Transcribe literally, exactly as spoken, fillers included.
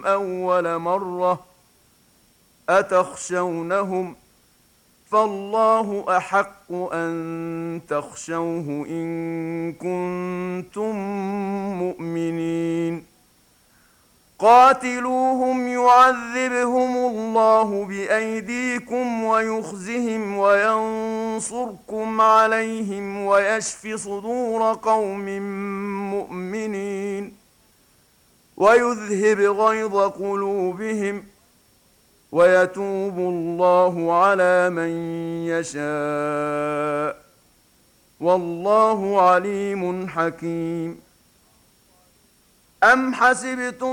لقيتم أول مرة أتخشونهم فالله أحق أن تخشوه إن كنتم مؤمنين قاتلوهم يعذبهم الله بأيديكم ويخزهم وينصركم عليهم ويشف صدور قوم مؤمنين ويذهب غيظ قلوبهم ويتوب الله على من يشاء والله عليم حكيم أم حسبتم